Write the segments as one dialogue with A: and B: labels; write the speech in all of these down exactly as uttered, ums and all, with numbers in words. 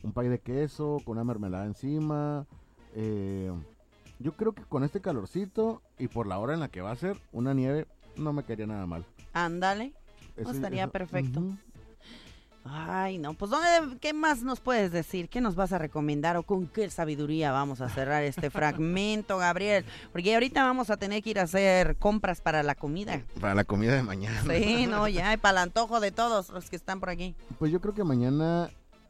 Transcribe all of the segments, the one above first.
A: un pay de queso con una mermelada encima. Eh, yo creo que con este calorcito y por la hora en la que va a ser, una nieve no me caería nada mal.
B: Ándale, no
A: Eso-
B: estaría
A: eso-
B: perfecto.
A: ujú.
B: Ay, no, pues ¿dónde, ¿qué más nos puedes decir? ¿Qué nos vas a recomendar o con qué sabiduría vamos a cerrar este fragmento, Gabriel? Porque ahorita vamos a tener que ir a hacer compras para la comida.
A: Para la comida de mañana.
B: Sí, no, ya, y para el antojo de todos los que están por aquí.
A: Pues yo creo que mañana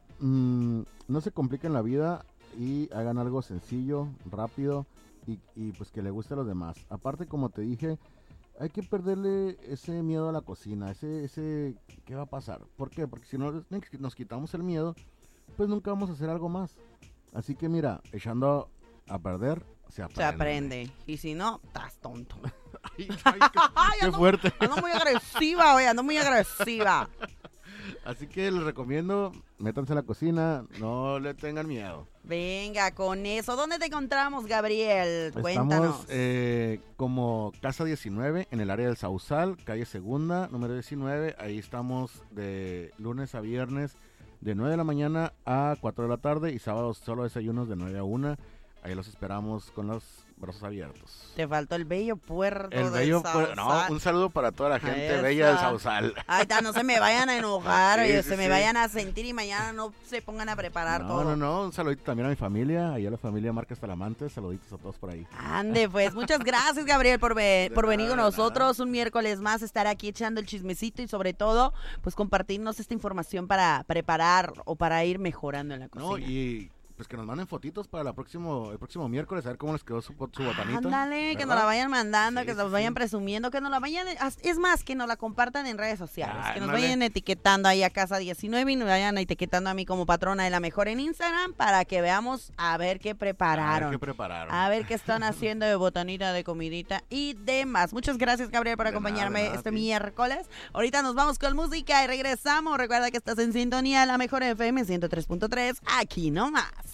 A: mm, no se compliquen la vida y hagan algo sencillo, rápido y, y pues que le guste a los demás. Aparte, como te dije, hay que perderle ese miedo a la cocina, ese, ese, ¿qué va a pasar? ¿Por qué? Porque si no nos quitamos el miedo, pues nunca vamos a hacer algo más. Así que mira, echando a perder, se aprende.
B: Se aprende. Y si no, estás tonto.
A: Ay, ay, qué,
B: Ay,
A: qué
B: ando-
A: fuerte.
B: Ando muy agresiva, oye, ando muy agresiva.
A: Así que les recomiendo, métanse a la cocina, no le tengan miedo.
B: Venga, con eso. ¿Dónde te encontramos, Gabriel? Cuéntanos.
A: Estamos eh, como Casa diecinueve en el área del Sausal, calle Segunda, número diecinueve. Ahí estamos de lunes a viernes de nueve de la mañana a cuatro de la tarde y sábados solo desayunos de nueve a una. Ahí los esperamos con los brazos abiertos.
B: Te faltó el bello puerto
A: El
B: del
A: bello, pues, no,
B: Sausal.
A: un saludo para toda la gente
B: Esa.
A: bella del Sausal.
B: Ay, ta, no se me vayan a enojar,
A: Sí,
B: oye,
A: sí,
B: se me
A: sí.
B: vayan a sentir y mañana no se pongan a preparar
A: No,
B: todo.
A: no, no, un saludito también a mi familia, ahí a la familia Marcas Talamantes, saluditos a todos por ahí.
B: Ande, pues, muchas gracias, Gabriel, por, ve-
A: De
B: por venir con
A: nada, de
B: nosotros un miércoles más, estar aquí echando el chismecito y sobre todo, pues, compartirnos esta información para preparar o para ir mejorando en la cocina.
A: No, y pues que nos manden fotitos para la próximo, el próximo miércoles, a ver cómo les quedó su, su botanita.
B: Ándale, que
A: ¿verdad?
B: nos la vayan mandando,
A: Sí,
B: que
A: sí,
B: nos vayan
A: sí.
B: presumiendo, que nos la vayan, es más, que nos la compartan en redes sociales, que nos
A: Ándale.
B: vayan etiquetando ahí a Casa diecinueve y nos vayan etiquetando a mí como patrona de la mejor en Instagram para que veamos a ver qué
A: A ver
B: prepararon.
A: qué prepararon.
B: A ver qué están haciendo de botanita, de comidita y demás. Muchas gracias, Gabriel, por
A: De
B: acompañarme
A: nada, de nada,
B: este
A: a ti.
B: miércoles. Ahorita nos vamos con música y regresamos. Recuerda que estás en sintonía de la mejor F M ciento tres punto tres, aquí nomás.